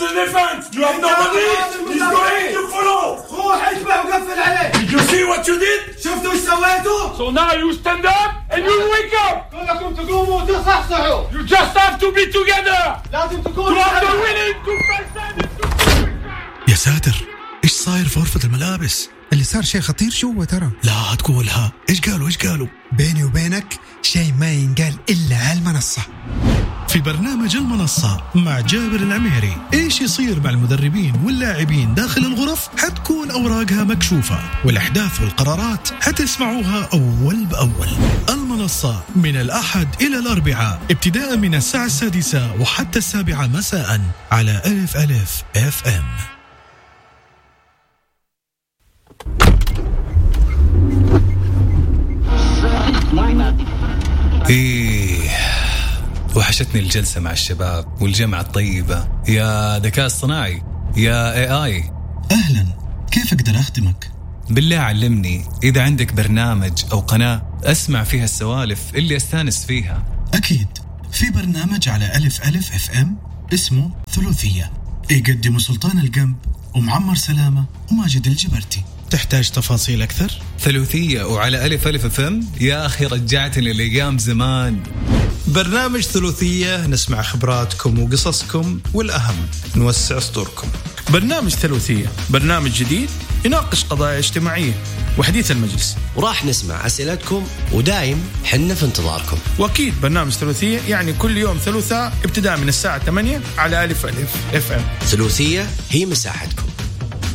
the defense. You have nobody. He's going to follow. روح اتبع وقفل عليه. Did you see what you did? شفتوا ايش سويتوا؟ So now you stand up and you wake up. كلكم تقوموا وتصحصحوا. You just have to be together. لازم To تكونوا have the willing to present. يا ساتر، ايش صاير في غرفة الملابس؟ اللي صار شيء خطير شو ترى. لا تقولها. ايش قالوا؟ بيني وبينك شيء ما ينقال إلا على المنصة. في برنامج المنصة مع جابر العميري، ايش يصير مع المدربين واللاعبين داخل الغرف حتكون أوراقها مكشوفة، والأحداث والقرارات حتسمعوها أول بأول. المنصة من الأحد إلى الأربعاء ابتداء من الساعة 6 وحتى 7 مساء على ألف FM. إيه، وحشتني الجلسة مع الشباب والجمعة الطيبة. يا ذكاء اصطناعي، يا AI، أهلا، كيف أقدر أخدمك؟ بالله علمني إذا عندك برنامج أو قناة أسمع فيها السوالف اللي أستانس فيها. أكيد، في برنامج على ألف FM اسمه ثلاثية، يقدم سلطان القنب ومعمر سلامة وماجد الجبرتي. تحتاج تفاصيل أكثر؟ ثلاثية وعلى ألف FM. يا أخي رجعتني لأيام زمان. برنامج ثلاثية نسمع خبراتكم وقصصكم، والأهم نوسع صدوركم. برنامج ثلاثية برنامج جديد يناقش قضايا اجتماعية وحديث المجلس، وراح نسمع أسئلتكم، ودايم حنا في انتظاركم. وأكيد برنامج ثلاثية يعني كل يوم ثلاثاء ابتداء من الساعة 8 على ألف FM. ثلاثية هي مساحتكم.